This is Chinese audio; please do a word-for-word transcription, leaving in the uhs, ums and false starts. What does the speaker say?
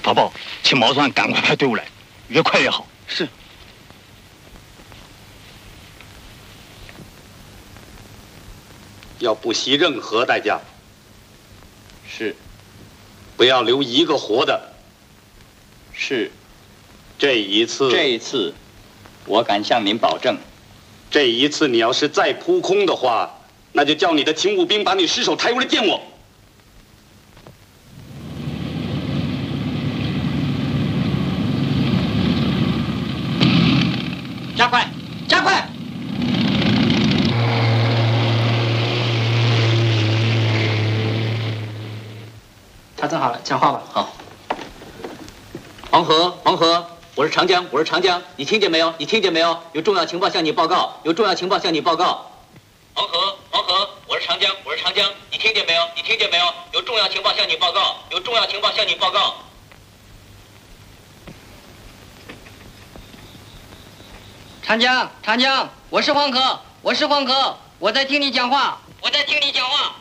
法宝，请毛算赶快派队伍来，越快越好。 是。 要不惜任何代价。 是。 不要留一个活的。 是。 这一次， 这一次，我敢向您保证， 这一次你要是再扑空的话，那就叫你的勤务兵把你尸首抬过来见我。 加快，加快！ 调整好了，讲话吧。 好。黄河，黄河，我是长江，我是长江，你听见没有？你听见没有？有重要情报向你报告，有重要情报向你报告。黄河，黄河，我是长江，我是长江，你听见没有？你听见没有？有重要情报向你报告，有重要情报向你报告。 长江，长江，我是黄河，我是黄河，我在听你讲话，我在听你讲话。